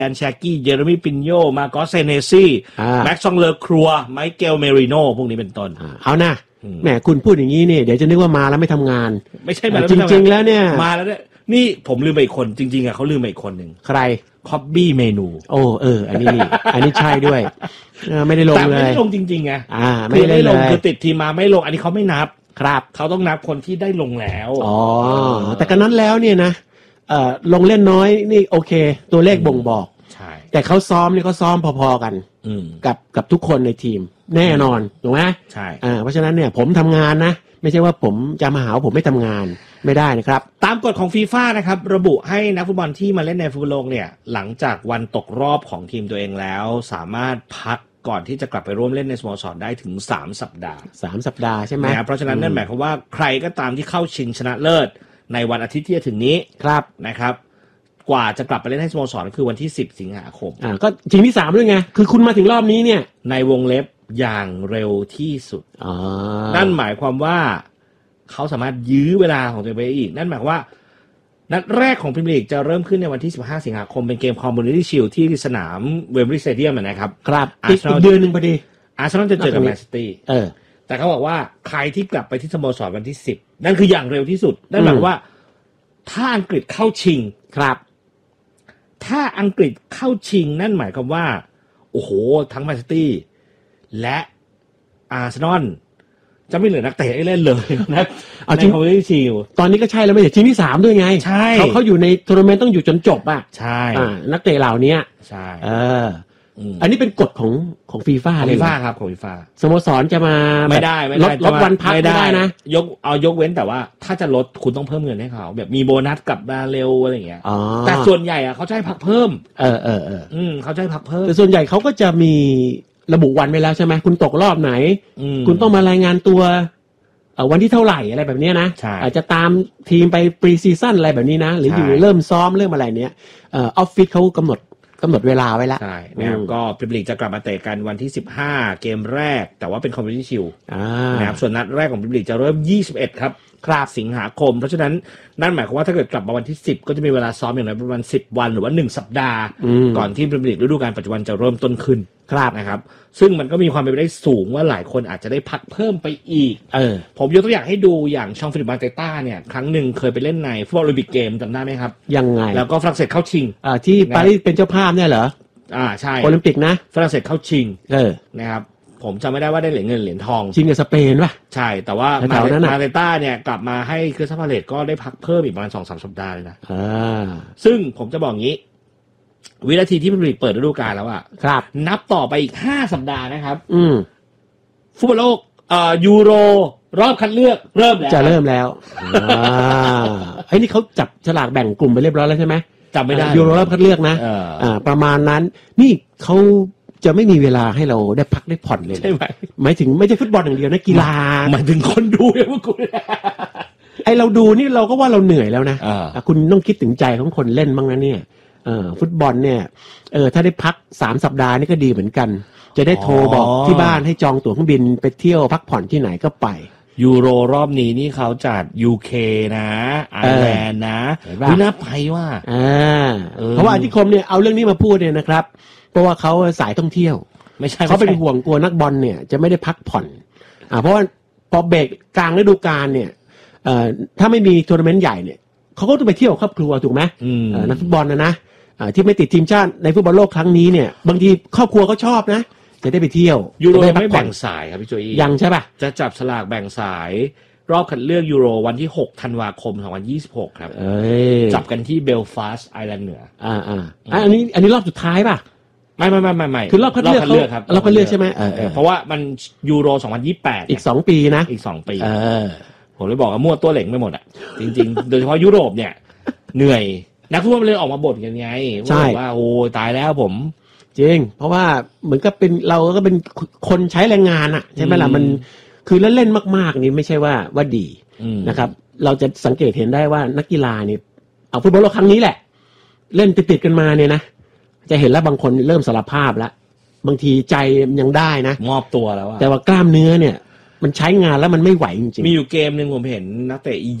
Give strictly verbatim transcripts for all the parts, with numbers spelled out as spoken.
แอนแชกกี้เยเรมีปินโยมาโกสเซเนซี่แม็กซ์ซองเลอครัวไมเคิลเมริโนพวกนี้เป็นต้นเอานะแหมคุณพูดอย่างนี้เนี่ยเดี๋ยวจะนึกว่ามาแล้วไม่ทำงานไม่ใช่มาแล้วจริงๆแล้วเนี่ยมาแล้วเนี่ยนี่ผมลืมไปอีกคนจริงๆอ่ะเขาลืมไปอีกคนหนึ่งใครคอบบี้เมนูโอ้เอออันนี้อันนี้ใช่ด้วยไม่ได้ลงเลยแต่ไม่ได้ลงจริงๆไงอ่าไม่ได้ลงคือติดทีมมาไม่ลงอันนี้เขาไม่นับครับเขาต้องนับคนที่ได้ลงแล้วอ๋อแต่กันนั้นแล้วเนี่ยนะเอ่อลงเล่นน้อยนี่โอเคตัวเลขบ่งบอกใช่แต่เขาซ้อมนี่เขาซ้อมพอๆกันกับกับทุกคนในทีมแน่นอนถูกไหมใช่อ่าเพราะฉะนั้นเนี่ยผมทำงานนะไม่ใช่ว่าผมจะมาหาว่าผมไม่ทำงานไม่ได้นะครับตามกฎของฟีฟ่านะครับระบุให้นักฟุตบอลที่มาเล่นในฟุตบอลโลกเนี่ยหลังจากวันตกรอบของทีมตัวเองแล้วสามารถพักก่อนที่จะกลับไปร่วมเล่นในสโมสรได้ถึงสามสัปดาห์สามสัปดาห์ใช่ไหมเพราะฉะนั้นนั่นหมายความว่าใครก็ตามที่เข้าชิงชนะเลิศในวันอาทิตย์ที่จะถึงนี้ครับนะครับกว่าจะกลับไปเล่นให้สโมสรคือวันที่สิบสิงหาคมอ่าก็ชิงที่สามด้วยไงคือคุณมาถึงรอบนี้เนี่ยในวงเล็บอย่างเร็วที่สุดอ๋อนั่นหมายความว่าเขาสามารถยื้อเวลาของตัวเองไปอีกนั่นหมายความว่านัดแรกของพรีเมียร์ลีกจะเริ่มขึ้นในวันที่สิบห้าสิงหาคมเป็นเกมคอมมูนิตี้ชิลด์ที่สนามเวมบลีย์สเตเดียมนะครับครับอีกเดือนนึงพอดีอาร์เซนอลจะเจอกับแมนซิตี้เออแต่เขาบอกว่าใครที่กลับไปที่สโมสรวันที่สิบนั่นคืออย่างเร็วที่สุดนั่นหมายความว่าถ้าอังกฤษเข้าชิงครับถ้าอังกฤษเข้าชิงนั่นหมายความว่าโอ้โหทั้งแมนซิตี้และอาร์เซนอลจะไม่เหลือนักเตะให้เล่นเลยนะเอาจริงตอนนี้ก็ใช่แล้วไม่ใช่ชิงที่สามด้วยไงใช่เขาเขาอยู่ในทัวร์นาเมนต์ต้องอยู่จนจบอ่ะใช่นักเตะเหล่านี้ใช่เอออันนี้เป็นกฎของของฟีฟ่าเลยฟีฟ่าครับของฟีฟ่าสโมสรจะมาไม่ได้ไม่ได้ลดวันพักไม่ได้นะยกเอายกเว้นแต่ว่าถ้าจะลดคุณต้องเพิ่มเงินให้เขาแบบมีโบนัสกลับมาเร็วอะไรอย่างเงี้ยแต่ส่วนใหญ่อะเขาจะให้พักเพิ่มเออเออเอออืมเขาจะให้พักเพิ่มแต่ส่วนใหญ่เขาก็จะมีระบุวันไว้แล้วใช่ไหมคุณตกรอบไหนคุณต้องมารายงานตัววันที่เท่าไหร่อะไรแบบนี้นะอาจจะตามทีมไปปรีซีซั่นอะไรแบบนี้นะหรืออยู่เริ่มซ้อมเริ่มอะไรเนี้ยเอ่อออฟฟิศเขากำหนดกำหนดเวลาไว้แล้วใช่นะครับก็พรีเมียร์ลีกจะกลับมาเตะกันวันที่สิบห้าเกมแรกแต่ว่าเป็นคอมมูนิตี้ชิลด์นะครับส่วนนัดแรกของพรีเมียร์ลีกจะเริ่มยี่สิบเอ็ดครับครับสิงหาคมเพราะฉะนั้นนั่นหมายความว่าถ้าเกิดกลับมาวันที่สิบก็จะมีเวลาซ้อมอย่างน้อยประมาณสิบวันหรือว่าหนึ่งสัปดาห์ก่อนที่พรีเมียร์ลีกฤดูกาลปัจจุบันจะเริ่มต้นขึ้นครับนะครับซึ่งมันก็มีความเป็นไปได้สูงว่าหลายคนอาจจะได้พักเพิ่มไปอีกเออผมยกตัวอย่างให้ดูอย่างชองฟิลิปมาเตต้าเนี่ยครั้งหนึ่งเคยไปเล่นในฟุตบอลโอลิมปิกเกมจำได้ไหมครับยังไงแล้วก็ฝรั่งเศสเข้าชิงอ่าที่ปารีสเป็นเจ้าภาพเนี่ยเหรออ่าใช่โอลิมปิกนะฝรั่งเศสเข้าชิงเออนะครับผมจำไม่ได้ว่าได้เหรียญเงินเหรียญทองชิงกับสเปนป่ะใช่แต่ว่ามาเตต้าเนี่ยกลับมาให้คริสตัลพาเลซก็ได้พักเพิ่มอีกประมาณ สองถึงสาม สัปดาห์เลยนะอ่าซึ่งผมจะบอกงี้วินาทีที่พรีเมียร์ลีกเปิดฤดูกาลแล้วอ่ะครับนับต่อไปอีกห้าสัปดาห์นะครับอืมฟุตบอลโลกเอ่อยูโรรอบคัดเลือกเริ่มแล้วจะเริ่มแล้วอ่าไอ้นี่เขาจับฉลากแบ่งกลุ่มไปเรียบร้อยแล้วใช่ไหมจำไม่ได้ยูโรรอบคัดเลือกนะอ่าประมาณนั้นนี่เขาจะไม่มีเวลาให้เราได้พักได้ผ่อนเลยใช่ไหมหมายถึงไม่ใช่ฟุตบอลอย่างเดียวนะกีฬาหมายถึงคนดูเนี่ยพวกคุณไอเราดูนี่เราก็ว่าเราเหนื่อยแล้วนะคุณต้องคิดถึงใจของคนเล่นบ้างนะเนี่ยเออฟุตบอลเนี่ยเออถ้าได้พักสามสัปดาห์นี่ก็ดีเหมือนกันจะได้โทรบอกที่บ้านให้จองตั๋วเครื่องบินไปเที่ยวพักผ่อนที่ไหนก็ไปยูโรรอบนี้นี่เขาจัด ยู เค นะไอร์แลนด์นะวิน่าไปว่าอ่าเพราะว่าอธิคมเนี่ยเอาเรื่องนี้มาพูดเนี่ยนะครับเพราะว่าเขาสายท่องเที่ยวไม่ใช่เขาเป็นห่วงกลัวนักบอลเนี่ยจะไม่ได้พักผ่อนอ่าเพราะว่าพอเบรกกลางฤดูกาลเนี่ยเอ่อถ้าไม่มีทัวร์นาเมนต์ใหญ่เนี่ยเขาก็ต้องไปเที่ยวครอบครัวถูกไหมนักฟุตบอลนะนะที่ไม่ติดทีมชาติในฟุตบอลโลกครั้งนี้เนี่ยบางทีครอบครัวเขาชอบนะจะได้ไปเที่ยวยูโรไม่แบ่งสายครับพี่โจอี้ยังใช่ป่ะจะจับสลากแบ่งสายรอบคัดเลือกยูโรวันที่หกธันวาคมสองพันยี่สิบหกครับเอ้ยจับกันที่เบลฟาสต์ไอร์แลนด์เหนืออ่าอ่าอันนี้อันนี้รอบสุดท้ายป่ะไม่ไม่ไม่ไม่ไม่คือรอบคัดเลือกครับรอบคัดเลือกใช่ไหมเออเพราะว่ามันยูโรสองพันยี่สิบแปดอีกสองปีนะอีกสองปีเออผมเลยบอกว่ามั่วตัวเหล่งไม่หมดอ่ะจริงๆโดยเฉพาะยุโรปเนี่ยเหนื่อยนักฟุตบอลเลยออกมาบ่นกันไงว่าโอ้ตายแล้วผมจริงเพราะว่าเหมือนกับเป็นเราก็เป็นคนใช้แรงงานอ่ะใช่ไหมล่ะมันคือเล่นๆมากๆนี่ไม่ใช่ว่าว่าดีนะครับเราจะสังเกตเห็นได้ว่านักกีฬาเนี่ยเอาฟุตบอลโลกครั้งนี้แหละเล่นติดๆกันมาเนี่ยนะจะเห็นแล้วบางคนเริ่มสารภาพแล้วบางทีใจยังได้นะมอบตัวแล้วแต่ว่ากล้ามเนื้อเนี่ยมันใช้งานแล้วมันไม่ไหวจริงๆมีอยู่เกมนึงผมเห็นนักเตะอียิปต์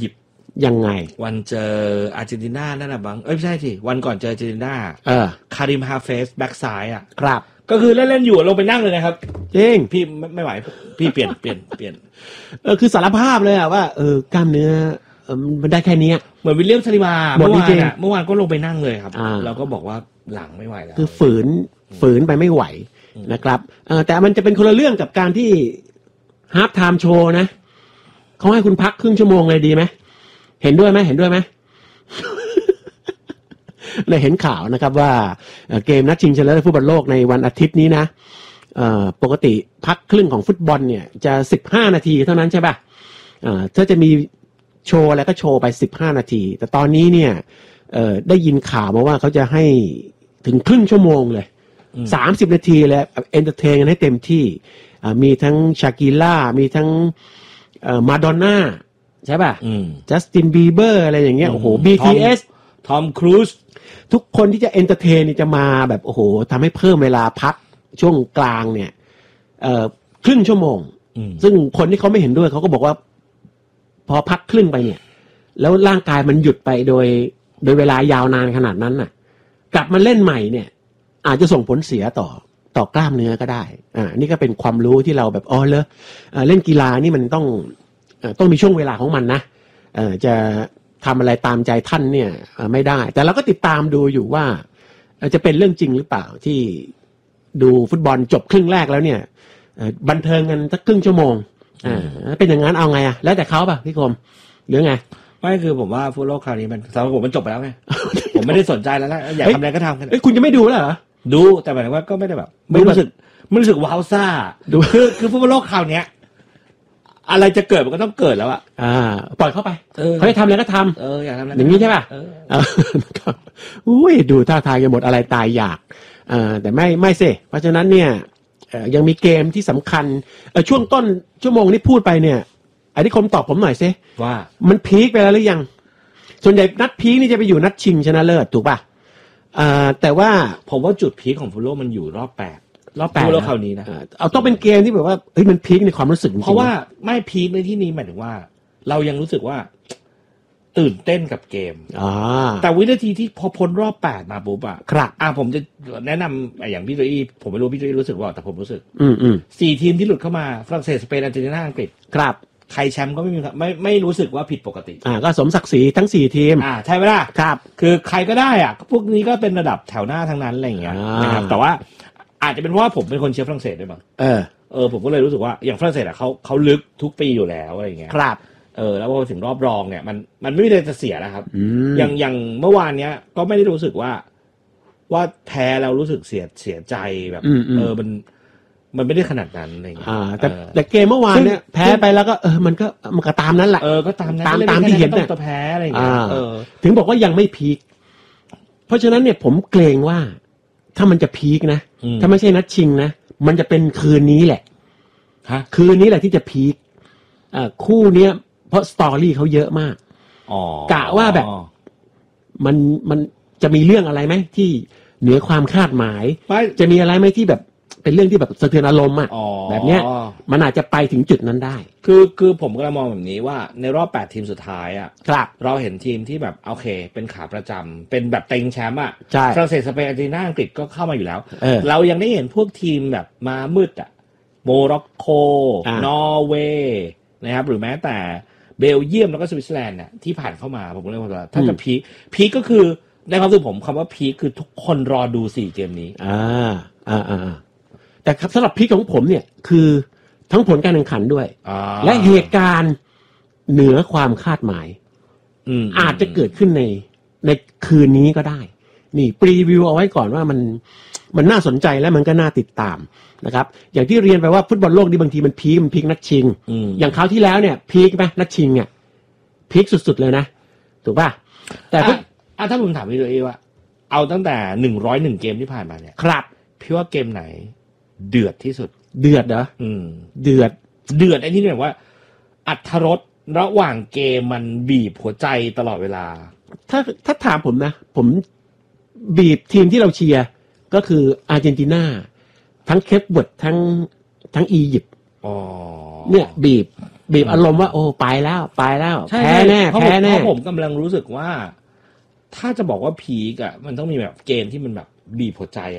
ยังไงวันเจออาร์เจนตินานั่นแหละบังเอ้ยไม่ใช่สิวันก่อนเจออาร์เจนตินาเออคาริมฮาเฟสแบ็กซ้ายอ่ะครับก็คือเล่นๆอยู่ลงไปนั่งเลยนะครับจริงพี่ไม่ไม่ไหวพี่เปลี่ยนเปลี่ยนเปลี่ยนเออคือสารภาพเลยอ่ะว่าเออกล้ามเนื้อเออมันได้แค่นี้เหมือนวิลเลียมซาลิบาเมื่อวานอ่ะเมื่อวานก็ลงไปนั่งเลยครับเราก็บอกว่าหลังไม่ไหวแล้วคือฝืนฝืนไปไม่ไหวนะครับเออแต่มันจะเป็นคนละเรื่องกับการที่ฮาล์ฟไทม์โชว์นะเขาให้คุณพักครึ่งชั่วโมงเลยดีไหมเห็นด้วยไหมเห็นด้วยไหมเลยเห็นข่าวนะครับว่าเกมนัดชิงชนะเลิศฟุตบอลโลกในวันอาทิตย์นี้นะปกติพักครึ่งของฟุตบอลเนี่ยจะสิบห้านาทีเท่านั้นใช่ป่ะถ้าจะมีโชว์อะไรก็โชว์ไปสิบห้านาทีแต่ตอนนี้เนี่ยได้ยินข่าวมาว่าเขาจะให้ถึงครึ่งชั่วโมงเลยสามสิบนาทีเลยเอนเตอร์เทนกันให้เต็มที่มีทั้งชากิล่ามีทั้งมาดอนน่าใช่ป่ะจัสตินบีเบอร์อะไรอย่างเงี้ยโอ้โห บี ที เอสทอมครูซทุกคนที่จะเอนเตอร์เทนนี่จะมาแบบโอ้โหทำให้เพิ่มเวลาพักช่วงกลางเนี่ยเอ่อครึ่งชั่วโมงซึ่งคนที่เขาไม่เห็นด้วยเขาก็บอกว่าพอพักครึ่งไปเนี่ยแล้วร่างกายมันหยุดไปโดยโดยเวลายาวนานขนาดนั้นน่ะกลับมาเล่นใหม่เนี่ยอาจจะส่งผลเสียต่อต่อกล้ามเนื้อก็ได้อ่านี่ก็เป็นความรู้ที่เราแบบอ๋อเหรอเล่นกีฬานี่มันต้องต้องมีช่วงเวลาของมันนะเอ่อจะทำอะไรตามใจท่านเนี่ยไม่ได้แต่เราก็ติดตามดูอยู่ว่าจะเป็นเรื่องจริงหรือเปล่าที่ดูฟุตบอลจบครึ่งแรกแล้วเนี่ยบันเทิงกันสักครึ่งชั่วโมงอ่าเป็นอย่างนั้นเอาไงอ่ะแล้วแต่เขาป่ะพี่คมหรือไงไม่คือผมว่าฟุตบอลโลกคราวนี้มันสำหรับผมมันจบไปแล้วไง ผมไม่ได้สนใจแล้วนะอยากทำอะไรก็ทำกันเอ้ยคุณจะไม่ดูแล้วเหรอดูแต่หมายถึงว่าก็ไม่ได้แบบไม่รู้สึกไม่รู้สึกว้าวซ่าดูคือคือฟุตบอลโลกคราวนี้อะไรจะเกิดมันก็ต้องเกิดแล้วอ่ะอ่าปล่อยเข้าไปเขาให้ทำอะไรก็ทำเอออยากทำอะไรอย่างนี้ใช่ป่ะเอออุ้ยดูท่าทางจะหมดอะไรตายอยากอ่าแต่ไม่ไม่สิเพราะฉะนั้นเนี่ยยังมีเกมที่สำคัญช่วงต้นชั่วโมงที่พูดไปเนี่ยไอ้ที่คมตอบผมหน่อยซิว่ามันพีคไปแล้วหรือยังส่วนใหญ่นัดพีคนี่จะไปอยู่นัดชิงชนะเลิศถูกป่ะอ่าแต่ว่าผมว่าจุดพีคของฟุตบอลมันอยู่รอบแปดรอบแปดแล้วคราวนี้นะเอาต้องเป็นเกมที่แบบว่าเฮ้ยมันพีคในความรู้สึกจริงเพราะว่าไม่พีคในที่นี้หมายถึงว่าเรายังรู้สึกว่าตื่นเต้นกับเกมอ่าแต่วินาทีที่พอพ้นรอบแปดมาปุ๊บอ่ะครับอ่าผมจะแนะนำอย่างพี่โจอี้ผมไม่รู้พี่โจอี้รู้สึกว่าแต่ผมรู้สึกอืมอืมสี่ทีมที่หลุดเข้ามาฝรั่งเศสสเปนอาร์เจนตินาอังกฤษครับใครแชมป์ก็ไม่มีไม่ไม่รู้สึกว่าผิดปกติอ่าก็สมศักดิ์ศรีทั้งสี่ทีมอ่าใช่ไหมล่ะครับคือใครก็ได้อ่ะพวกนี้ก็เป็นระดับแถวหน้าทั้งนั้นอะไรอย่างเงี้ยนะครับแต่ว่าอาจจะเป็นเพราะว่าผมเป็นคนเชียร์ฝรั่งเศสด้วยมั้งเออเออผมก็เลยรู้สึกว่าอย่างฝรั่งเศสอ่ะเขาเขาลึกทุกปีอยู่แล้วอะไรอย่างเงี้ยครับเออแล้วพอถึงรอบรองเนี่ยมันมันไม่มีอะไรจะเสียนะครับอย่างอย่างเมื่อวานเนี้ยก็ไม่ได้รู้สึกว่าว่าแพ้แล้วรู้สึกเสียเสียใจแบบเออมันมันไม่ได้ขนาดนั้นอะไรอย่างเงี้ยอ่าแต่แต่เกมเมื่อวานเนี่ยแพ้ไปแล้วก็เออมันก็มันก็ตามนั้นแหละเออก็ตามนั้นตามตามที่เห็นเนี่ยแพ้อะไรอย่างเงี้ยเออถึงบอกว่ายังไม่พีคเพราะฉะนั้นเนี่ยผมเกรงว่าถ้ามันจะพีคนะถ้าไม่ใช่นัดชิงนะมันจะเป็นคืนนี้แหละฮะคืนนี้แหละที่จะพีคอ่าคู่เนี้ยเพราะสตอรี่เขาเยอะมากอ๋อกะว่าแบบมันมันจะมีเรื่องอะไรไหมที่เหนือความคาดหมายจะมีอะไรไหมที่แบบเป็นเรื่องที่แบบสะเทือนอารมณ์อ่ะแบบเนี้ยมันอาจจะไปถึงจุดนั้นได้คือคือผมก็มองแบบนี้ว่าในรอบแปดทีมสุดท้ายอ่ะครับเราเห็นทีมที่แบบโอเคเป็นขาประจำเป็นแบบเต็งแชมป์อ่ะใช่ฝรั่งเศสสเปนอาร์เจนตินาอังกฤษก็เข้ามาอยู่แล้วเเรายังได้เห็นพวกทีมแบบมามืดอ่ะโมร็อกโกนอร์เวย์นะครับหรือแม้แต่เบลเยียมแล้วก็สวิตเซอร์แลนด์เนี่ยที่ผ่านเข้ามาผมก็เลยว่าถ้าจะพีคพีคก็คือในความรู้สึกผมคำว่าพีคคือทุกคนรอดูสี่เกมนี้อ่าอ่าอ่าแต่สำหรับพีคของผมเนี่ยคือทั้งผลการแข่งขันด้วยและเหตุการณ์เหนือความคาดหมายอาจจะเกิดขึ้นในในคืนนี้ก็ได้นี่พรีวิวเอาไว้ก่อนว่ามันมันน่าสนใจและมันก็น่าติดตามนะครับอย่างที่เรียนไปว่าฟุตบอลโลกนี่บางทีมันพีคมันพีคนัดชิงอย่างคราวที่แล้วเนี่ยพีคไหมนัดชิงเนี่ยพีคสุดๆเลยนะถูกป่ะแต่ถ้าถ้าผมถามพี่โจอี้ว่าเอาตั้งแต่หนึ่งร้อยเอ็ดเกมที่ผ่านมาเนี่ยครับพี่ว่าเกมไหนเดือดที่สุดเดือดเหรออืมเดือดเดือดไอ้ที่แบบว่าอรรถรสระหว่างเกมมันบีบหัวใจตลอดเวลาถ้าถ้าถามผมนะผมบีบทีมที่เราเชียร์ก็คืออาร์เจนตินาทั้งเคปเวิร์ดทั้งทั้งอียิปต์อ๋อเนี่ยบีบบีบอารมณ์ว่าโอ้ไปแล้วไปแล้วแพ้แน่แพ้แน่เพราะผมกำลังรู้สึกว่าถ้าจะบอกว่าพีกอ่ะมันต้องมีแบบเกมที่มันแบบบีบหัวใจ